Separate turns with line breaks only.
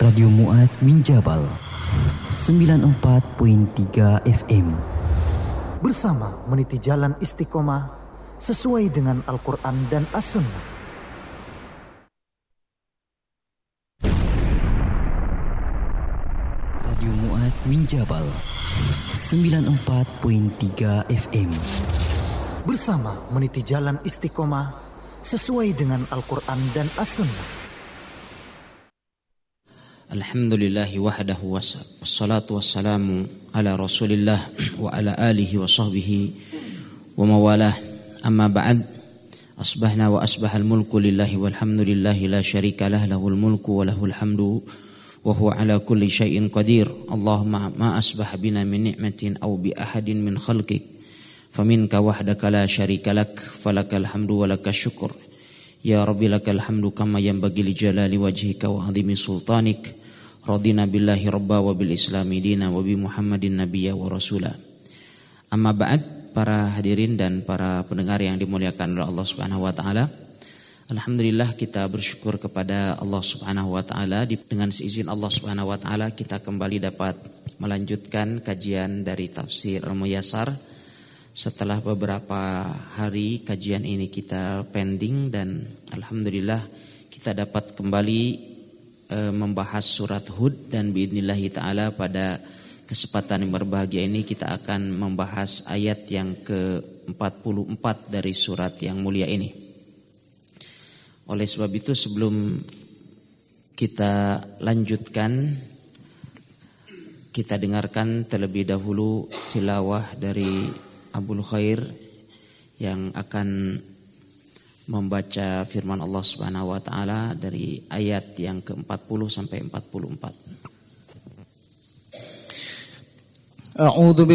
Radio Mu'adz bin Jabal 94.3 FM.
Bersama meniti jalan istiqomah sesuai dengan Al-Quran dan As-Sunnah.
Radio Mu'adz bin Jabal 94.3 FM.
Bersama meniti jalan istiqomah sesuai dengan Al-Quran dan As-Sunnah.
Alhamdulillahi wahdahu wassalatu wassalamu ala rasulillah wa ala alihi wa sahbihi wa mawalah. Amma ba'd. Asbahna wa asbahal mulku lillahi walhamdulillahi la syarika lah, lahul mulku wa lahul hamdu wa huwa ala kulli syai'in qadir. Allahumma ma asbah bina min ni'matin aw bi ahadin min khalqik faminka wahdaka la syarika lak falakal hamdu wa lakas syukur. Ya Rabbi lakal hamdu kama yanbaghi li jalali wajhika wa 'azimi sultanik. Radina billahi rabba wa bil islami dina wa bi Muhammadin nabiyya wa rasula. Amma ba'd, para hadirin dan para pendengar yang dimuliakan oleh Allah Subhanahu wa taala. Alhamdulillah, kita bersyukur kepada Allah Subhanahu wa taala, dengan seizin Allah Subhanahu wa taala kita kembali dapat melanjutkan kajian dari tafsir Al-Muyassar. Setelah beberapa hari kajian ini kita pending, dan alhamdulillah kita dapat kembali membahas surat Hud, dan biidnillahi ta'ala pada kesempatan yang berbahagia ini kita akan membahas ayat yang ke-44 dari surat yang mulia ini. Oleh sebab itu, sebelum kita lanjutkan, kita dengarkan terlebih dahulu tilawah dari Abul Khair yang akan membaca firman Allah Subhanahu wa taala dari ayat yang ke-40 sampai 44.